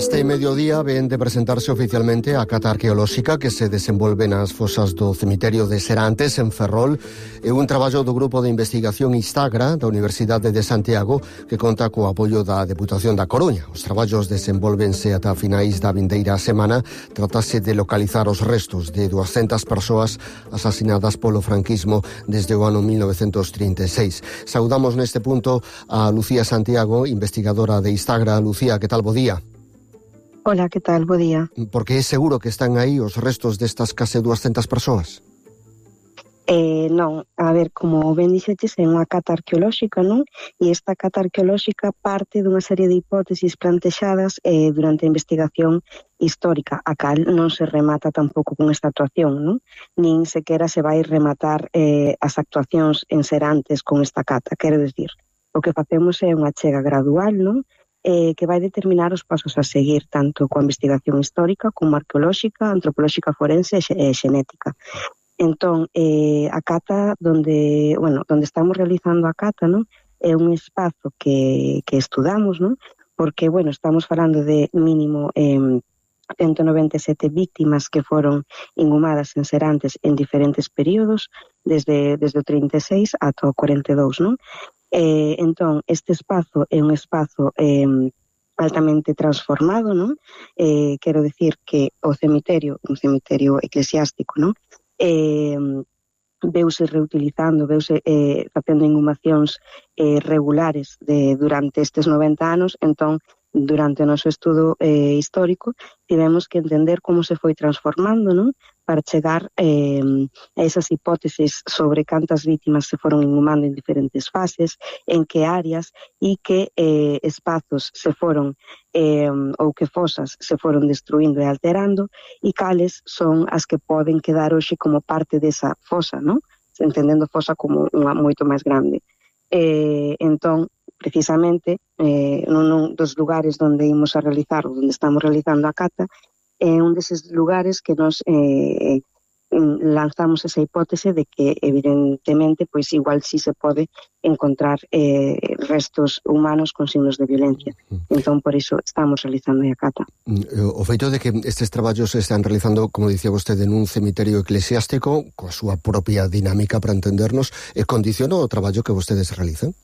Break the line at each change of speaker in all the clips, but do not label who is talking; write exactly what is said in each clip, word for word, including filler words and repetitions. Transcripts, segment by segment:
Este mediodía ven de presentarse oficialmente a cata arqueolóxica que se desenvolve nas fosas do cemiterio de Serantes, en Ferrol. É un traballo do Grupo de Investigación Istagra da Universidade de Santiago que conta co apoio da Deputación da Coruña. Os traballos desenvolvense ata finais da vindeira semana. Tratase de localizar os restos de duascentas persoas asasinadas polo franquismo desde o ano mil novecentos trinta e seis. Saudamos neste punto a Lucía Santiago, investigadora de Istagra. Lucía, que tal? Bo día.
Hola, que tal? Bo día.
Porque é seguro que están aí os restos destas case duascentas persoas?
Eh, non, a ver, como ben dixeches, é unha cata arqueolóxica, non? E esta cata arqueolóxica parte dunha serie de hipótesis plantexadas eh, durante a investigación histórica, a cal non se remata tampouco con esta actuación, non? Nin sequera se vai rematar eh, as actuacións en Serantes con esta cata, quero dicir, o que facemos é unha chega gradual, non? Eh, que vai determinar os pasos a seguir, tanto coa investigación histórica como arqueolóxica, antropolóxica forense e xenética. Entón, eh, a cata donde, bueno, donde estamos realizando a cata, non? É un espazo que, que estudamos, non? Porque, bueno, estamos falando de mínimo eh, ciento noventa e sete víctimas que foron inhumadas en Serantes en diferentes períodos, desde, desde o trinta e seis ata o cuarenta e dous, non? Eh, entón, este espazo é un espazo eh, altamente transformado, non? Eh, quero dicir que o cemiterio, un cemiterio eclesiástico, non? Eh, veuse reutilizando, veuse eh, facendo inhumacións eh, regulares de, durante estes noventa anos. Entón, durante o noso estudo eh, histórico, tivemos que entender como se foi transformando, non? Para chegar eh, a esas hipótesis sobre cantas vítimas se foron inhumando en diferentes fases, en que áreas e que eh, espazos se foron eh, ou que fosas se foron destruindo e alterando, e cales son as que poden quedar hoxe como parte desa fosa, non? Entendendo fosa como unha moito máis grande. Eh, entón, precisamente, eh, nun dos lugares onde imos a realizar, ou onde estamos realizando a cata, é un deses lugares que nos eh, lanzamos esa hipótese de que, evidentemente, pois igual si se pode encontrar eh, restos humanos con signos de violencia. Entón, por iso estamos realizando a cata.
O feito de que estes traballos se están realizando, como dicía vostede, nun cemiterio eclesiástico, coa súa propia dinámica para entendernos, e condiciona o traballo que vostedes realizan?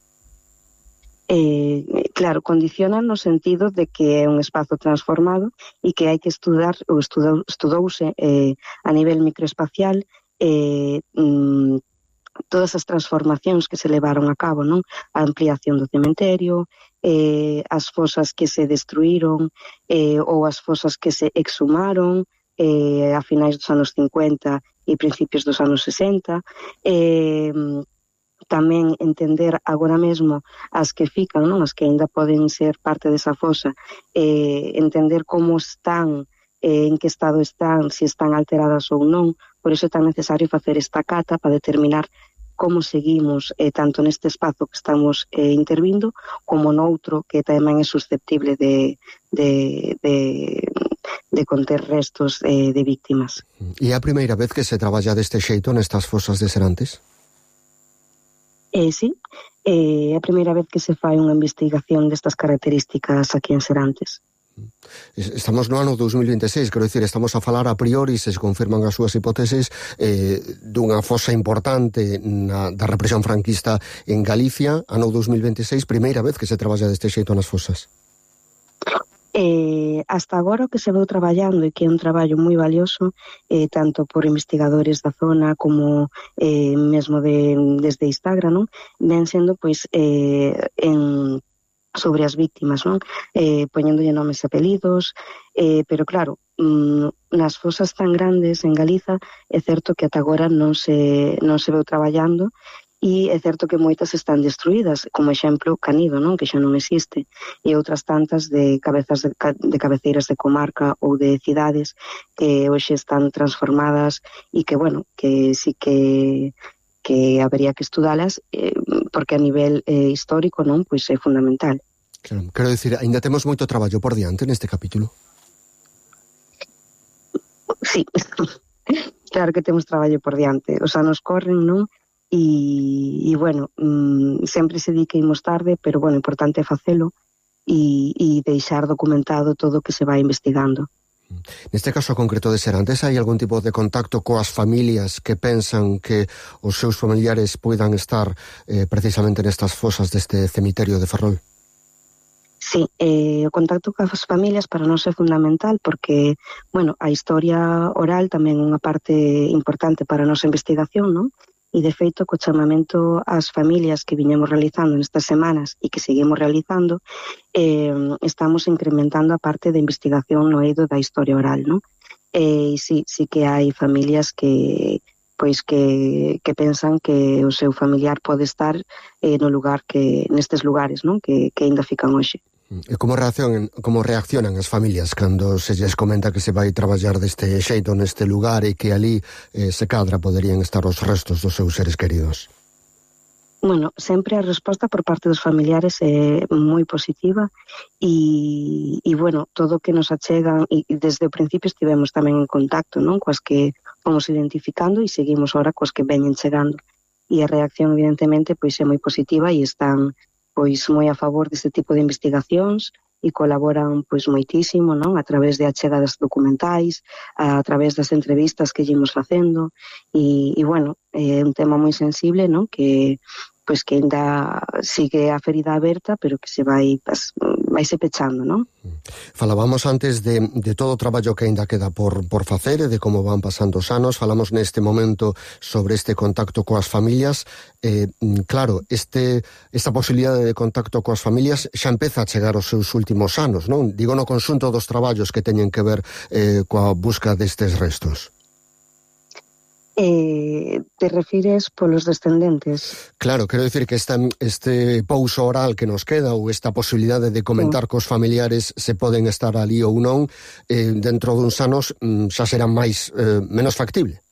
Eh, claro, condiciona no sentido de que é un espazo transformado e que hai que estudar, ou estudou, estudouse eh, a nivel microespacial eh, mm, todas as transformacións que se levaron a cabo, non? A ampliación do cementerio, eh, as fosas que se destruíron eh, ou as fosas que se exhumaron eh, a finais dos anos cincuenta e principios dos anos sesenta, eh, tamén entender agora mesmo as que fican, non? As que ainda poden ser parte desa fosa, eh, entender como están, eh, en que estado están, se están alteradas ou non. Por iso é tan necesario facer esta cata para determinar como seguimos eh, tanto neste espazo que estamos eh, intervindo como noutro que tamén é susceptible de, de, de, de conter restos eh, de víctimas.
E é a primeira vez que se traballa deste xeito nestas fosas de Serantes?
Eh, sí, é eh, a primeira vez que se fai unha investigación destas características aquí en Serantes.
Estamos no ano dos mil vinte e seis, quero dicir, estamos a falar a priori, se confirman as súas hipótesis, eh, dunha fosa importante na, da represión franquista en Galicia, ano dos mil vinte e seis, primeira vez que se traballa deste xeito nas fosas.
Eh, hasta agora o que se veu traballando e que é un traballo moi valioso eh, tanto por investigadores da zona como eh, mesmo de, desde Istagra, non? Ven sendo pois eh, en, sobre as víctimas, non? Eh, poñéndolle nomes e apelidos, eh, pero claro, mm, nas fosas tan grandes en Galiza é certo que ata agora non se, non se veu traballando. E é certo que moitas están destruídas, como exemplo Canido, non? Que xa non existe, e outras tantas de cabezas de, de cabeceiras de comarca ou de cidades que hoxe están transformadas e que, bueno, que sí que que habería que estudalas eh, porque a nivel eh, histórico, non? Pois é fundamental.
Claro, quero dicir, ainda temos moito traballo por diante neste capítulo.
Sí, claro que temos traballo por diante. Os anos corren, non? E, e bueno, mmm, sempre se di que imos tarde, pero bueno, importante é facelo e, e deixar documentado todo o que se vai investigando.
Neste caso concreto de Serantes, hai algún tipo de contacto coas familias que pensan que os seus familiares poidan estar eh, precisamente nestas fosas deste cemiterio de Ferrol?
Sí, eh, o contacto coas familias para nós é fundamental porque, bueno, a historia oral tamén é unha parte importante para a nosa investigación, non? E, de feito, co chamamento ás familias que viñemos realizando nestas semanas e que seguimos realizando, eh, estamos incrementando a parte de investigación no eido da historia oral, non? E sí, sí que hai familias que pois que, que pensan que o seu familiar pode estar eh, no lugar que nestes lugares, non? Que, que ainda fican hoxe.
E como reaccionan, como reaccionan as familias cando se lles comenta que se vai traballar deste xeito neste lugar e que ali eh, se cadra poderían estar os restos dos seus seres queridos?
Bueno, sempre a resposta por parte dos familiares é moi positiva e, e bueno, todo o que nos achegan e desde o principio estivemos tamén en contacto, non? Coas que fomos identificando e seguimos ahora coas que veñen chegando. E a reacción, evidentemente, pois é moi positiva e están pois moi a favor deste tipo de investigacións e colaboran pois moitísimo, non? A través de achegadas documentais, a través das entrevistas que llemos facendo e, e bueno, é un tema moi sensible, non? Que pois que ainda sigue a ferida aberta, pero que se vai pas, vai se pechando, non?
Falábamos antes de, de todo o traballo que ainda queda por, por facer e de como van pasando os anos. Falamos neste momento sobre este contacto coas familias. Eh, claro, este, esta posibilidade de contacto coas familias xa empeza a chegar aos seus últimos anos, non? Digo no conxunto dos traballos que teñen que ver eh, coa busca destes restos.
Eh, te refires polos descendentes?
Claro, quero dicir que esta, este pouso oral que nos queda ou esta posibilidade de comentar sí. cos familiares se poden estar ali ou non, eh, dentro duns anos xa será máis eh, menos factible.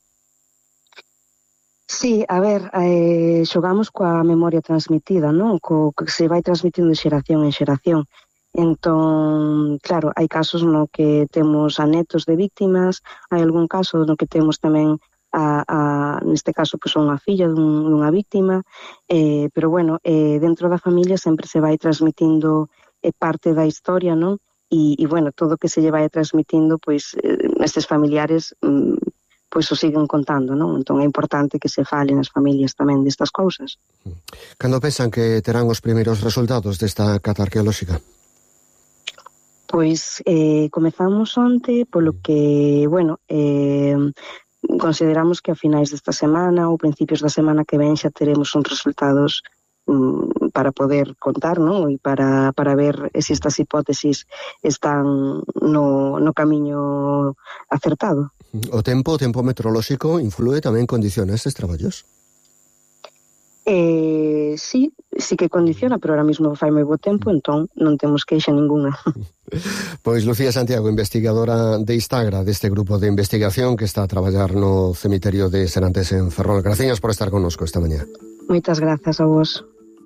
Sí, a ver, eh, xogamos coa memoria transmitida, non? Co que se vai transmitindo de xeración en xeración. Entón, claro, hai casos no que temos anetos de víctimas, hai algún caso no que temos tamén A, a, neste caso, pois, unha filla dun, dunha víctima, eh, pero bueno, eh, dentro da familia sempre se vai transmitindo eh, parte da historia, non? E, e bueno, todo o que se lle vai transmitindo, pois, eh, nestes familiares, mm, pois o siguen contando, non? Entón é importante que se fale nas familias tamén destas cousas.
Cando pensan que terán os primeiros resultados desta cata arqueolóxica?
Pois eh, comezamos onte, polo que, bueno, eh, consideramos que a finais desta semana ou principios da semana que ven xa teremos uns resultados um, para poder contar, non? E para, para ver se estas hipótesis están no, no camiño acertado.
O tempo, o tempo meteorolóxico influe tamén, condiciona estes traballos?
Eh, sí, sí que condiciona, pero ahora mismo fai moi bo tempo, entón non temos queixa ninguna.
Pois Lucía Santiago, investigadora de Istagra, deste grupo de investigación que está a traballar no cemiterio de Serantes en Ferrol. Gracias por estar connosco esta mañá.
Moitas grazas a vos.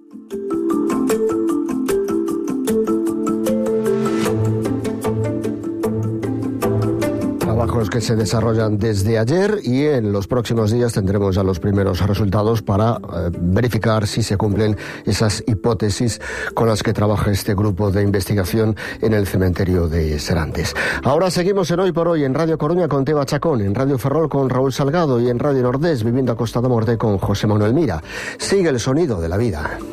Trabajos que se desarrollan desde ayer y en los próximos días tendremos ya los primeros resultados para eh, verificar si se cumplen esas hipótesis con las que trabaja este grupo de investigación en el cementerio de Serantes. Ahora seguimos en Hoy por Hoy en Radio Coruña con Teba Chacón, en Radio Ferrol con Raúl Salgado y en Radio Nordés Vivienda Costa da Morte con José Manuel Mira. Sigue el sonido de la vida.